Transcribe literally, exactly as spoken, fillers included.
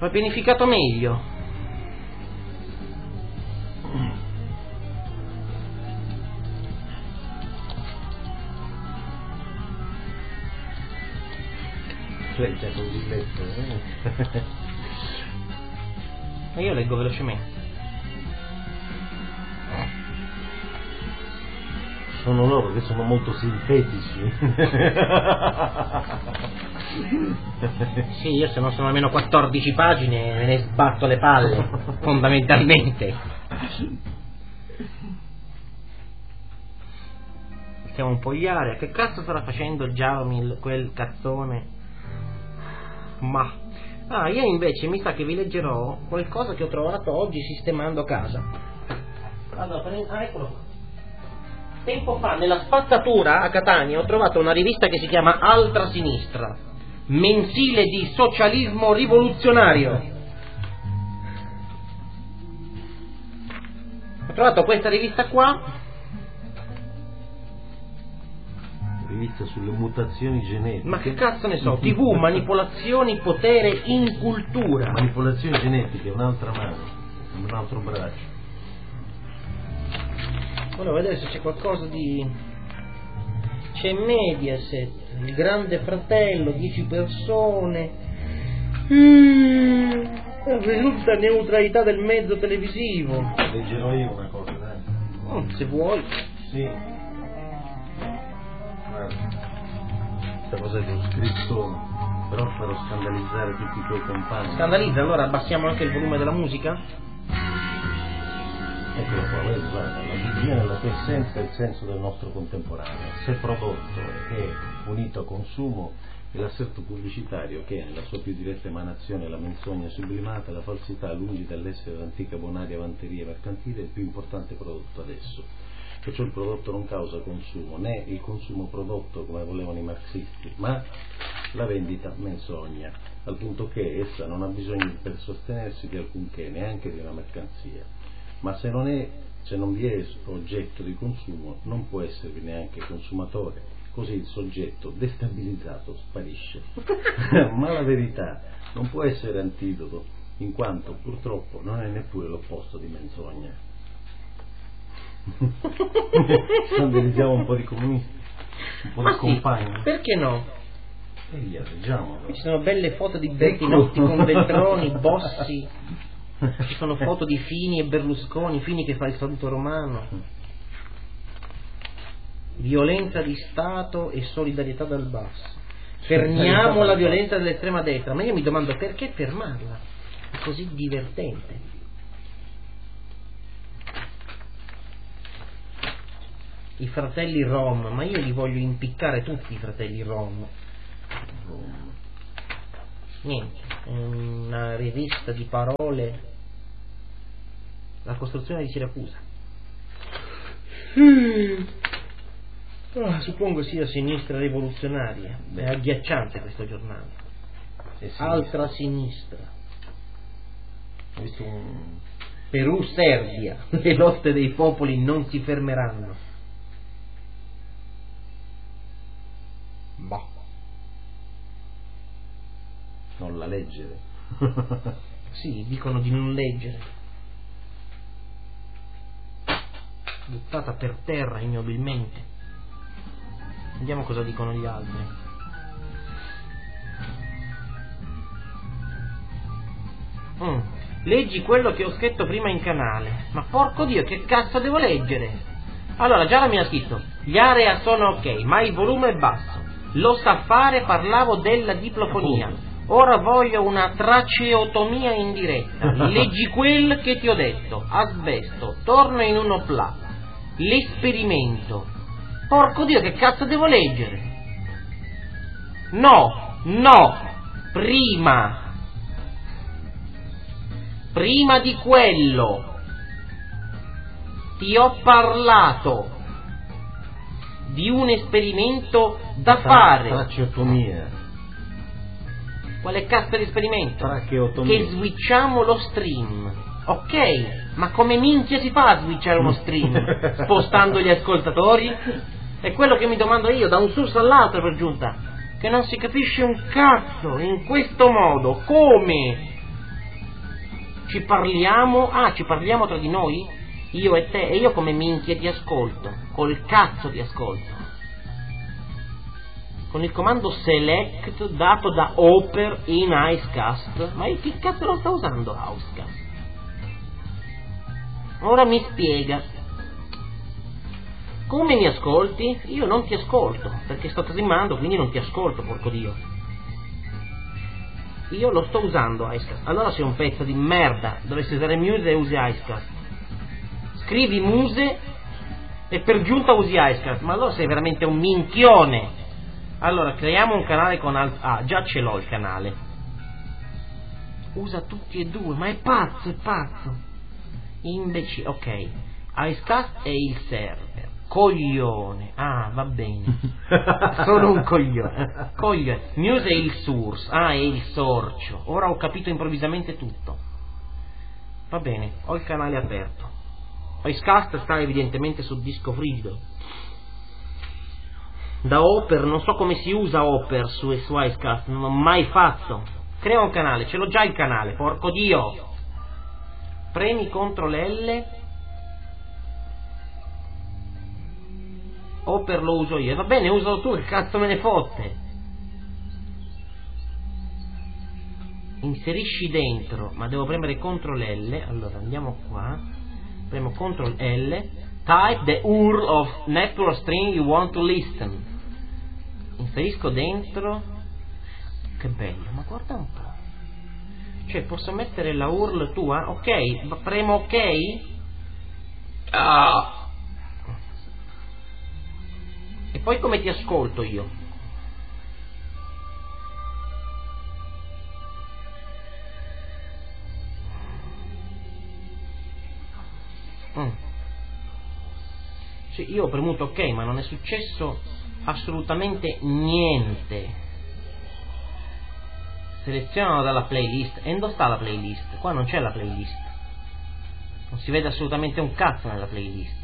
Va pianificato meglio. Lei c'è così letto, eh? Ma io leggo velocemente. Sono loro che sono molto sintetici. Sì, io se non sono almeno quattordici pagine me ne sbatto le palle, fondamentalmente. Mettiamo un po' gli aria. Che cazzo starà facendo il Jaromil, quel cazzone? Ma ah, io invece mi sa che vi leggerò qualcosa che ho trovato oggi sistemando casa. Allora, pre- ah, eccolo qua. Tempo fa nella spazzatura a Catania ho trovato una rivista che si chiama Altra Sinistra, mensile di socialismo rivoluzionario. Ho trovato questa rivista qua. Rivista sulle mutazioni genetiche. Ma che cazzo ne so, tivù, manipolazioni, potere in cultura. Manipolazioni genetiche, un'altra mano, un altro braccio. Volevo vedere se c'è qualcosa di... C'è Mediaset, il Grande Fratello, dieci persone. Mm, presunta neutralità del mezzo televisivo. Leggerò io una cosa, dai. Oh, se vuoi. Sì. Questa cosa che ho scritto, però farò scandalizzare tutti i tuoi compagni. Scandalizza, allora abbassiamo anche il volume della musica? Eccolo qua, vedi, guarda, la Bibbia nella sua essenza è il senso del nostro contemporaneo. Se prodotto è unito a consumo, è l'asserto pubblicitario che, nella sua più diretta emanazione, la menzogna sublimata, la falsità, lungi dall'essere l'antica bonaria vanteria mercantile, è il più importante prodotto adesso. Perciò il prodotto non causa consumo, né il consumo prodotto come volevano i marxisti, ma la vendita menzogna, al punto che essa non ha bisogno per sostenersi di alcunché, neanche di una mercanzia. Ma se non è, se non vi è oggetto di consumo, non può esservi neanche consumatore, così il soggetto destabilizzato sparisce. Ma la verità non può essere antidoto, in quanto purtroppo non è neppure l'opposto di menzogna. Scandalizziamo un po' di comunisti, un po' Ma di sì, compagni. perché no? E via, leggiamo. Qui ci sono belle foto di Bertinotti con Veltroni, Bossi, ci sono foto di Fini e Berlusconi, Fini che fa il saluto romano. Violenza di Stato e solidarietà dal basso. Fermiamo la violenza dell'estrema destra, ma io mi domando perché fermarla? È così divertente. I fratelli Rom, ma io li voglio impiccare tutti i fratelli Rom. Niente, una rivista di parole. La costruzione di Siracusa. Oh, suppongo sia sinistra rivoluzionaria. È agghiacciante questo giornale. Altra sinistra. Ho visto un... Perù, Serbia. Le lotte dei popoli non si fermeranno. Boh. Non la leggere. Sì, dicono di non leggere. Buttata per terra ignobilmente. Vediamo cosa dicono gli altri. Mm. Leggi quello che ho scritto prima in canale. Ma porco Dio, che cazzo devo leggere? Allora, Giara mi ha scritto: gli area sono ok, ma il volume è basso. Lo sa fare, parlavo della diplofonia. Ora voglio una traceotomia in diretta. Leggi quel che ti ho detto. Asbesto, torno in uno pla. L'esperimento. Porco Dio, che cazzo devo leggere? No, no, prima. Prima di quello ti ho parlato di un esperimento da fare. Tracheotomia. Quale cazzo di esperimento? Tracheotomia. Che switchiamo lo stream. Ok, ma come minchia si fa a switchare uno stream? Spostando gli ascoltatori? È quello che mi domando io, da un source all'altro per giunta. Che non si capisce un cazzo in questo modo. Come? Ci parliamo, ah, ci parliamo tra di noi? Io e te, e io come minchia ti ascolto, col cazzo ti ascolto. Con il comando select dato da Oper in Icecast. Ma che cazzo lo sta usando Icecast? Ora mi spiega. Come mi ascolti? Io non ti ascolto, perché sto tremando, quindi non ti ascolto, porco Dio. Io lo sto usando Icecast. Allora sei un pezzo di merda. Dovresti usare Muse e usi Icecast. Scrivi Muse e per giunta usi Icecast. Ma allora sei veramente un minchione. Allora creiamo un canale con alt... Ah, già ce l'ho il canale. Usa tutti e due. Ma è pazzo, è pazzo. Imbecille. Ok. Icecast è il server. Coglione. Ah, va bene. Sono un coglione. Coglione. Muse è il source. Ah, è il sorcio. Ora ho capito improvvisamente tutto. Va bene, ho il canale aperto. Icecast sta evidentemente sul disco frigido. Da Oper, non so come si usa Oper su, su Icecast, non l'ho mai fatto. Crea un canale, ce l'ho già il canale, porco Dio. Premi control L. Oper lo uso io. Va bene, usalo tu, che cazzo me ne fotte. Inserisci dentro, ma devo premere control L. Allora andiamo qua. Premo control L. Type the U R L of network string you want to listen. Inserisco dentro. Che bello, ma guarda un po'. Cioè posso mettere la U R L tua? Ok, premo ok. Ah. E poi come ti ascolto io? Mm. Cioè, io ho premuto ok, ma non è successo assolutamente niente. Selezionalo dalla playlist. E dove sta la playlist? Qua non c'è la playlist. Non si vede assolutamente un cazzo nella playlist.